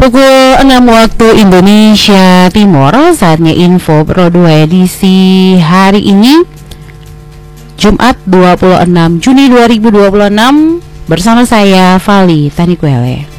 Pukul 6 waktu Indonesia Timur, saatnya Info Pro 2 edisi hari ini, Jumat 26 Juni 2026, bersama saya Vali Tanikwele.